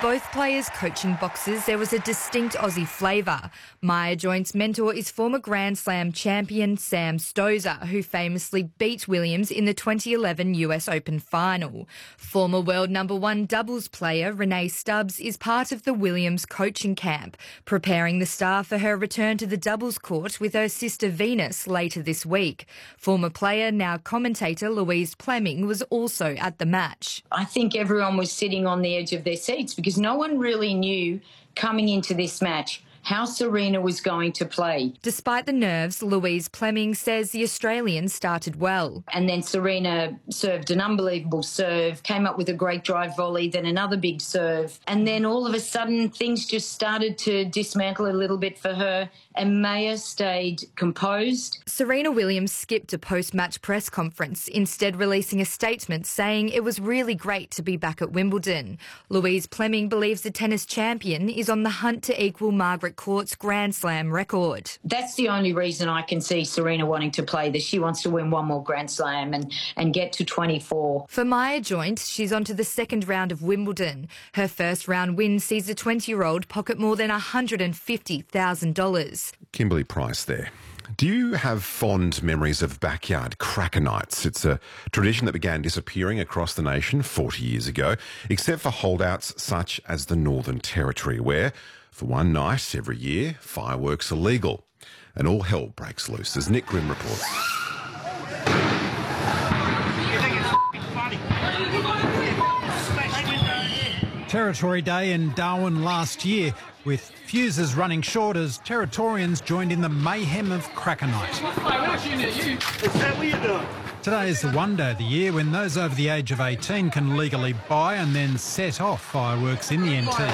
both players' coaching boxes, there was a distinct Aussie flavour. Maya Joint's mentor is former Grand Slam champion Sam Stosur, who famously beat Williams in the 2011 US Open final. Former world number one doubles player Renee Stubbs is part of the Williams coaching camp, preparing the star for her return to the doubles court with her sister Venus later this week. Former player, now commentator Louise Plemming was also at the match. I think everyone was sitting on the edge of their seats because no one really knew coming into this match how Serena was going to play. Despite the nerves, Louise Plemming says the Australian started well. And then Serena served an unbelievable serve, came up with a great drive volley, then another big serve. And then all of a sudden things just started to dismantle a little bit for her, and Maya stayed composed. Serena Williams skipped a post-match press conference, instead releasing a statement saying it was really great to be back at Wimbledon. Louise Plemming believes the tennis champion is on the hunt to equal Margaret Court's Grand Slam record. That's the only reason I can see Serena wanting to play this. She wants to win one more Grand Slam and get to 24. For Maya Joint, she's on to the second round of Wimbledon. Her first round win sees the 20-year-old pocket more than $150,000. Kimberly Price there. Do you have fond memories of backyard cracker nights? It's a tradition that began disappearing across the nation 40 years ago, except for holdouts such as the Northern Territory, where, for one night every year, fireworks are legal. And all hell breaks loose, as Nick Grimm reports. Territory Day in Darwin last year, with fuses running short as Territorians joined in the mayhem of Cracker Night. Is that what you're doing? Today is the one day of the year when those over the age of 18 can legally buy and then set off fireworks in the NT.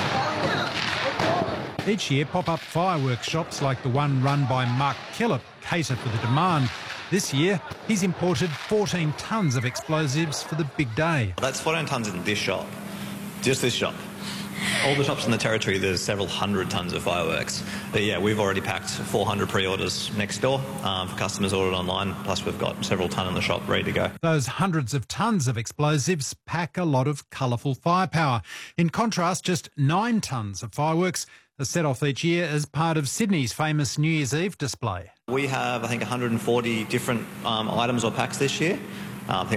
Each year, pop-up fireworks shops like the one run by Mark Killip cater for the demand. This year, he's imported 14 tonnes of explosives for the big day. That's 14 tonnes in this shop, just this shop. All the shops in the Territory, there's several hundred tonnes of fireworks. But yeah, we've already packed 400 pre-orders next door for customers ordered online, plus we've got several tonne in the shop ready to go. Those hundreds of tonnes of explosives pack a lot of colourful firepower. In contrast, just 9 tonnes of fireworks are set off each year as part of Sydney's famous New Year's Eve display. We have, I think, 140 different items or packs this year. I think